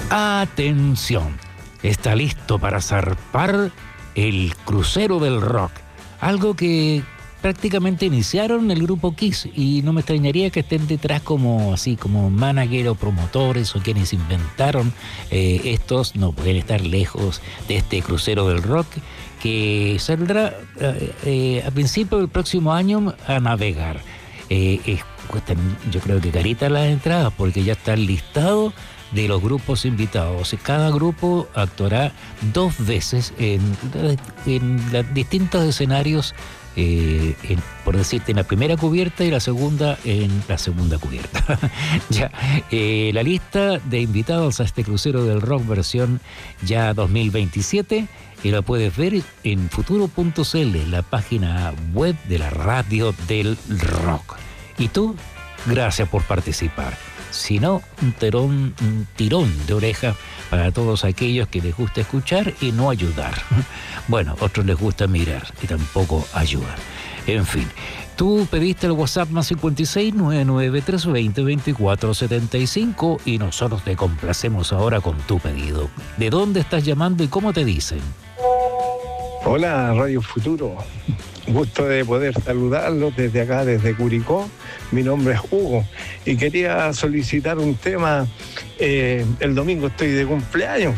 Atención, está listo para zarpar el crucero del rock, algo que prácticamente iniciaron el grupo Kiss, y no me extrañaría que estén detrás como manager o promotores o quienes inventaron estos. No pueden estar lejos de este crucero del rock que saldrá a principios del próximo año a navegar. Cuestan, yo creo que caritas las entradas, porque ya está el listado de los grupos invitados. Cada grupo actuará 2 veces en distintos escenarios, por decirte, en la primera cubierta y la segunda en la segunda cubierta. Ya, la lista de invitados a este crucero del rock versión ya 2027, y la puedes ver en futuro.cl, la página web de la radio del rock. Y tú, gracias por participar. Si no, un tirón de oreja para todos aquellos que les gusta escuchar y no ayudar. Bueno, otros les gusta mirar y tampoco ayudar. En fin, tú pediste el WhatsApp más 56 99 320 2475 y nosotros te complacemos ahora con tu pedido. ¿De dónde estás llamando y cómo te dicen? Hola, Radio Futuro. Gusto de poder saludarlos desde acá, desde Curicó. Mi nombre es Hugo y quería solicitar un tema. El domingo estoy de cumpleaños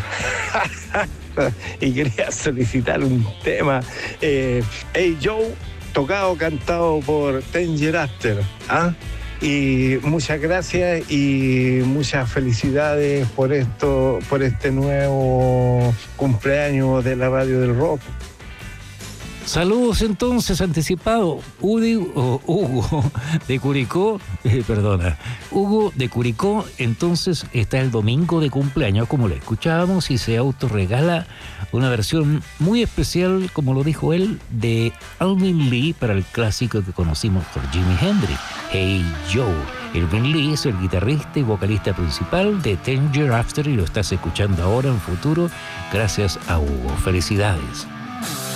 y quería solicitar un tema. Hey Joe, cantado por Danger After. Y muchas gracias y muchas felicidades por este nuevo cumpleaños de la Radio del Rock. Saludos entonces anticipado, Hugo de Curicó, Hugo de Curicó. Entonces está el domingo de cumpleaños, como lo escuchábamos, y se autorregala una versión muy especial, como lo dijo él, de Alvin Lee para el clásico que conocimos por Jimi Hendrix, Hey Joe. Alvin Lee es el guitarrista y vocalista principal de Danger After y lo estás escuchando ahora en Futuro gracias a Hugo. Felicidades.